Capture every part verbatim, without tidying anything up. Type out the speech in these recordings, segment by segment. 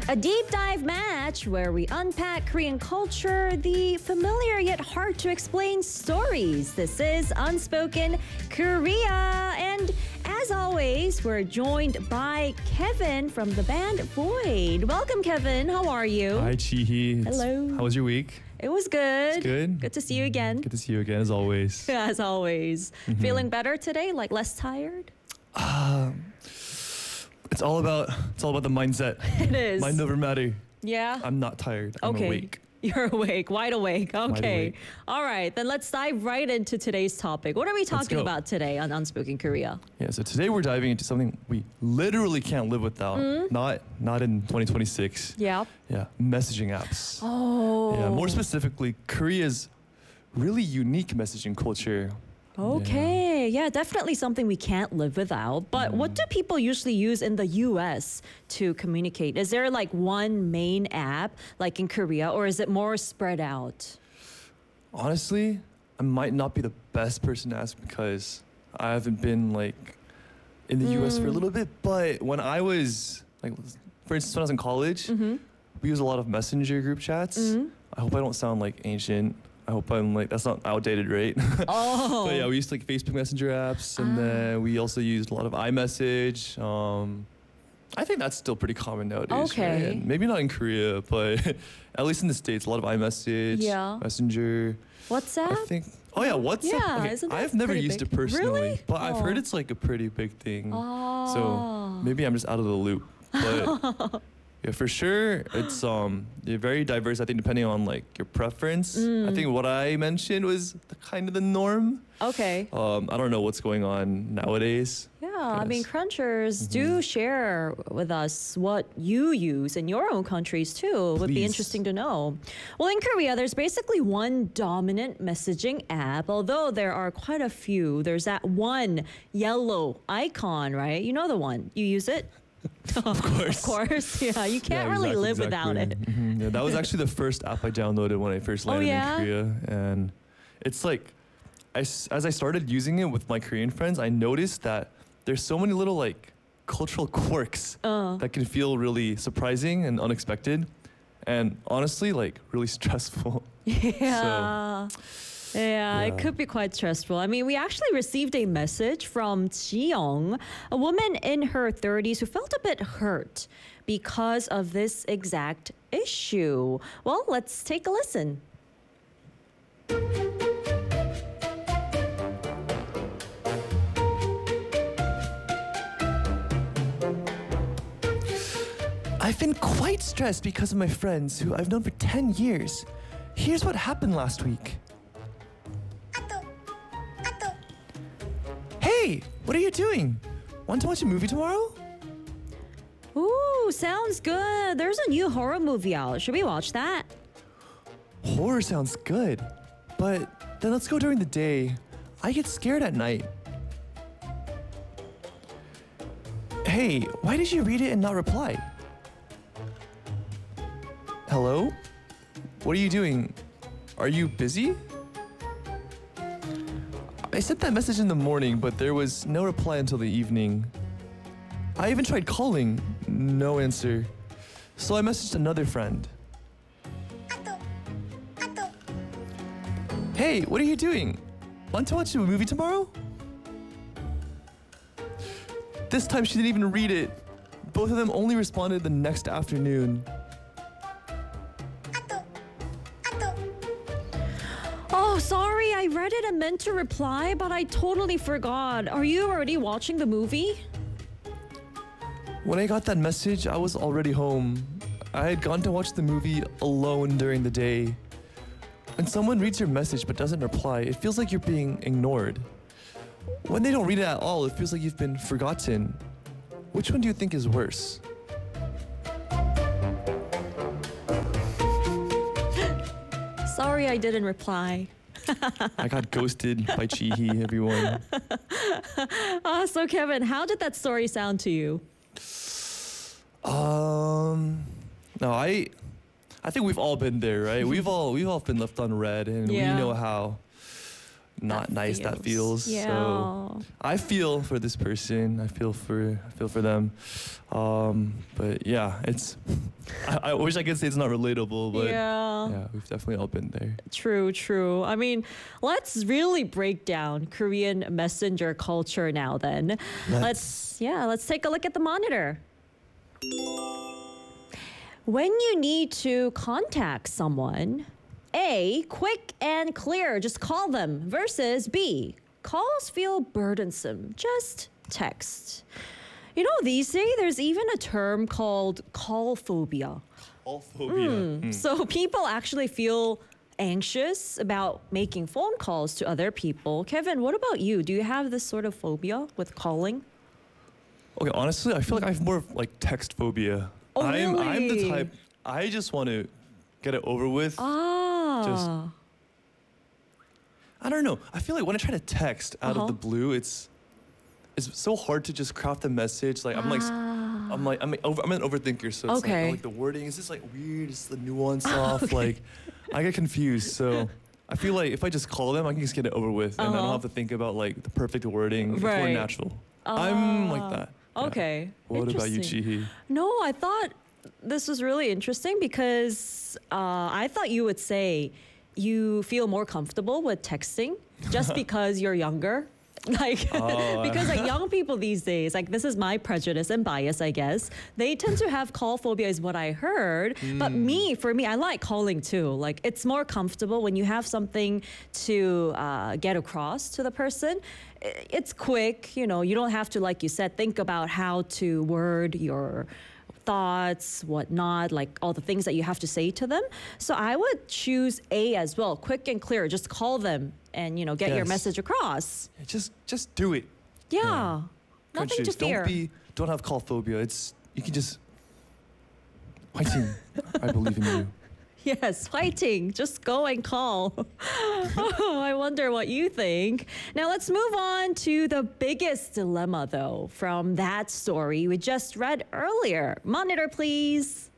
A deep dive match where we unpack Korean culture, the familiar yet hard to explain stories. This is Unspoken Korea. And as always, we're joined by Kevin from the band Void. Welcome, Kevin. How are you? Hi, Chihi. It's- Hello. How was your week? It was good. It's good. Good to see you again. Good to see you again, as always. As always. Feeling better today? Like less tired? Um, it's all about it's all about the mindset. It is. Mind over matter. Yeah? I'm not tired. I'm okay. awake. You're awake, wide awake. Okay. awake. All right, then let's dive right into today's topic. What are we talking go. about today on Unspoken Korea? Yeah. So today we're diving into something we literally can't live without. Not not in twenty twenty-six. Yeah. Yeah. Messaging apps. Oh. Yeah. More specifically, Korea's really unique messaging culture. Okay. Yeah, definitely something we can't live without. But what do people usually use in the U S to communicate? Is there like one main app like in Korea, or is it more spread out? Honestly, I might not be the best person to ask because I haven't been like in the U S for a little bit. But when I was like, for instance, when I was in college, Mm-hmm. we use a lot of messenger group chats. I hope I don't sound like ancient. I hope I'm like that's not outdated, right? Oh. But yeah, we used like Facebook Messenger apps, and Ah. then we also used a lot of iMessage. Um, I think that's still pretty common nowadays. Okay. Right? And maybe not in Korea, but at least in the States, a lot of iMessage, Yeah. Messenger. WhatsApp? I think. Oh yeah, WhatsApp. Yeah, Okay, isn't that I've never pretty used big? it personally, Really? but I've heard Oh. it's like a pretty big thing. Oh. So maybe I'm just out of the loop. But yeah, for sure, it's um yeah, very diverse. I think depending on like your preference. Mm. I think what I mentioned was the, kind of the norm. Okay. Um, I don't know what's going on nowadays. Yeah, I mean, Yes. crunchers do share with us what you use in your own countries too. Would be Please. interesting to know. Well, in Korea, there's basically one dominant messaging app, although there are quite a few. There's that one yellow icon, right? You know the one. You use it? Of course. Of course, yeah. You can't Yeah, really exactly, live without it. exactly. Mhm. Yeah, that was actually the first app I downloaded when I first Oh, landed yeah? in Korea, and it's like, I s as I started using it with my Korean friends, I noticed that there's so many little like cultural quirks Uh. that can feel really surprising and unexpected, and honestly, like really stressful. Yeah. Yeah, it Yeah. could be quite stressful. I mean, we actually received a message from Jiyoung, a woman in her thirties who felt a bit hurt because of this exact issue. Well, let's take a listen. I've been quite stressed because of my friends who I've known for ten years. Here's what happened last week. Hey, what are you doing? Want to watch a movie tomorrow? Ooh, sounds good. There's a new horror movie out. Should we watch that? Horror sounds good, but then let's go during the day. I get scared at night. Hey, why did you read it and not reply? Hello? What are you doing? Are you busy? I sent that message in the morning, but there was no reply until the evening. I even tried calling, no answer. So I messaged another friend. Hey, what are you doing? Want to watch a movie tomorrow? This time she didn't even read it. Both of them only responded the next afternoon. Oh, sorry. I read it and meant to reply, but I totally forgot. Are you already watching the movie? When I got that message, I was already home. I had gone to watch the movie alone during the day. When someone reads your message but doesn't reply, it feels like you're being ignored. When they don't read it at all, it feels like you've been forgotten. Which one do you think is worse? Sorry, I didn't reply. I got ghosted by Chihi, everyone. Uh, so, Kevin, how did that story sound to you? Um, no, I, I think we've all been there, right? We've all we've all been left on red, and Yeah. we know how not nice that feels. Yeah. So I feel for this person. I feel for I feel for them. Um, but yeah, it's. I, I wish I could say it's not relatable, but yeah. yeah, we've definitely all been there. True, true. I mean, let's really break down Korean messenger culture now then. Let's. let's yeah, let's take a look at the monitor. When you need to contact someone, A, quick and clear, just call them, versus B, calls feel burdensome, just text. You know, these days there's even a term called call phobia. All phobia. Mm. So people actually feel anxious about making phone calls to other people. Kevin, what about you? Do you have this sort of phobia with calling? Okay, honestly, I feel like I have more of like text phobia. Oh, I'm I'm the really? type I just want to get it over with. Ah. I don't know. I feel like when I try to text out Uh-huh. of the blue, it's it's so hard to just craft a message. Like I'm like s- Ah. I'm like I'm like, over, I'm an overthinker, so it's Okay. like, oh, like the wording is just like weird. Is the nuance off? Like I get confused. So I feel like if I just call them, I can just get it over with, and I Uh-huh. don't have to think about like the perfect wording. It's more Right. natural. I'm like Ah. that. Yeah. Okay. What about you, Interesting. Chihi? No, I thought this was really interesting because uh, I thought you would say you feel more comfortable with texting just because you're younger. Like, Oh. because like young people these days, like this is my prejudice and bias, I guess. They tend to have call phobia, is what I heard. But me, for me, I like calling too. Like it's more comfortable when you have something to uh, get across to the person. I- It's quick, you know. You don't have to, like you said, think about how to word your thoughts, whatnot, like all the things that you have to say to them. So I would choose A as well, quick and clear. Just call them and you know get your Yes. message across. Yeah, Just just do it. Yeah, nothing to Crunchers, fear. Don't be don't have call phobia. It's you can just fighting. I believe in you. Yes, fighting. Just go and call. Oh, I wonder what you think. Now let's move on to the biggest dilemma, though, from that story we just read earlier. Monitor, please.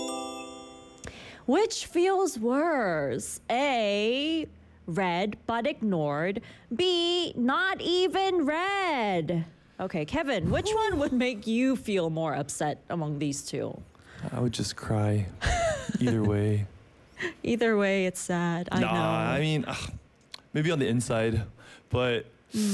Which feels worse? A, read but ignored. B, not even read. Okay, Kevin, which one would make you feel more upset among these two? I would just cry. Either way. Either way, it's sad. I nah, know. I mean, ugh, maybe on the inside, but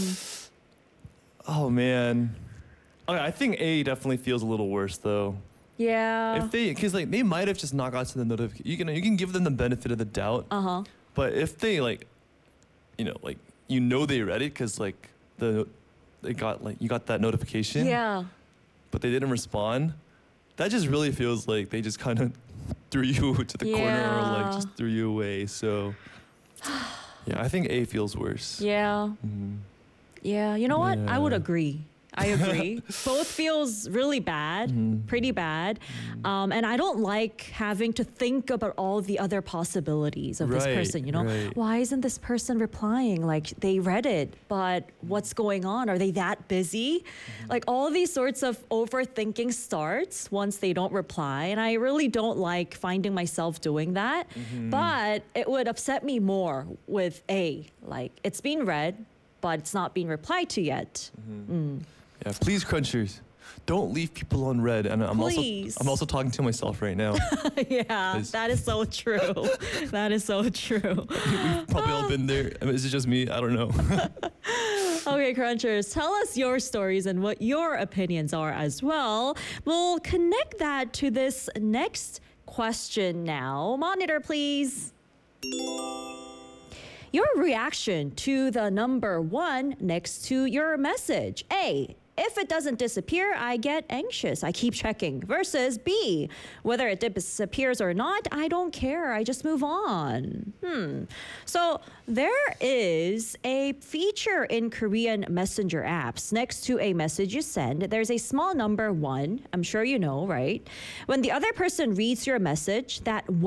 oh man. Okay, I think A definitely feels a little worse though. Yeah. If they, because like they might have just not got to the notification. You can you can give them the benefit of the doubt, Uh huh. but if they like, you know, like you know they read it because like the they got like you got that notification, Yeah. but they didn't respond. That just really feels like they just kind of threw you to the corner or like Yeah. just threw you away. So yeah, I think A feels worse. Yeah. Mhm. Yeah. You know what? I would Yeah. agree. I agree. Both feels really bad, Mhm. pretty bad. Um, and I don't like having to think about all the other possibilities of this Right, person, you know? right. Why isn't this person replying? Like they read it, but what's going on? Are they that busy? Mm-hmm. Like all these sorts of overthinking starts once they don't reply. And I really don't like finding myself doing that. Mm-hmm. But it would upset me more with A, like it's been read, but it's not being replied to yet. Mm. Yeah, please, crunchers, don't leave people on red. And I'm Please. also I'm also talking to myself right now. Yeah, Please. that is so true. That is so true. We've probably all been there. I mean, is it just me? I don't know. Okay, Crunchers, tell us your stories and what your opinions are as well. We'll connect that to this next question now. Monitor, please. Your reaction to the number one next to your message. A, if it doesn't disappear, I get anxious. I keep checking. Versus B, whether it disappears or not, I don't care. I just move on. Hmm. So there is a feature in Korean messenger apps. Next to a message you send, there's a small number one. I'm sure you know, right? When the other person reads your message, that one